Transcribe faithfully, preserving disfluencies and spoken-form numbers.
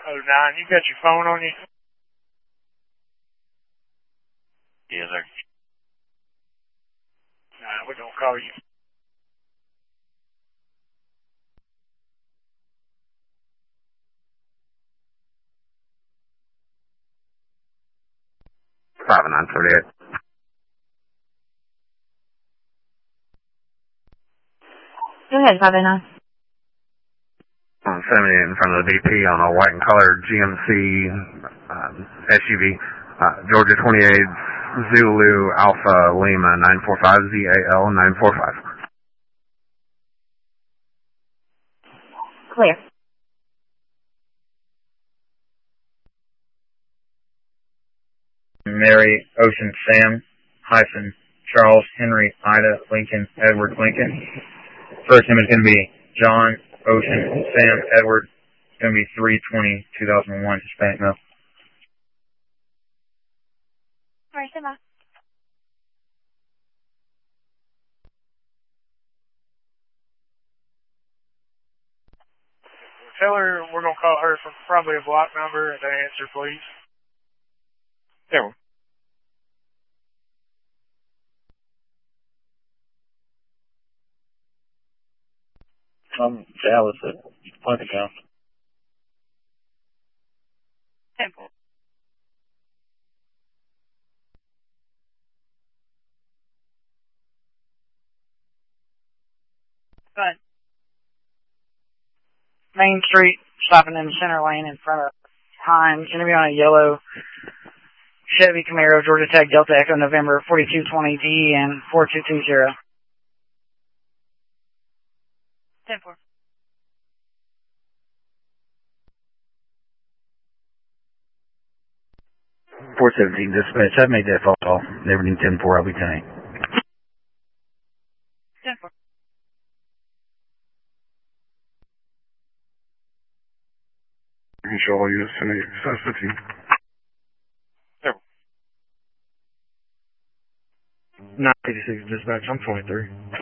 oh nine, you got your phone on you? Yes, sir. Nah, we're gonna call you. Five nine thirty-eight. Go ahead, five oh nine. On seventy-eight in front of the V P on a white and colored G M C um, S U V. Uh, Georgia twenty-eight Zulu Alpha Lima nine four five Z A L nine four five. Clear. Mary Ocean Sam hyphen Charles Henry Ida Lincoln Edward Lincoln. First name is going to be John Ocean Sam Edward. It's going to be three twenty two thousand one Hispanic male. All right, Emma. Tell her we're gonna call her from probably a block number and to answer, please. Yeah. I'm Dallas at Plenty Count. Temple. Go ahead. Main Street, stopping in the center lane in front of Hines. Going to be on a yellow Chevy Camaro, Georgia Tech Delta Echo November forty-two twenty D and four two two zero. ten four. four seventeen dispatch. I've made that phone call. Never need ten four. I'll be ten eight. ten four. Control U S ten eight, size fifteen. Yeah. nine eighty-six dispatch. I'm twenty-three.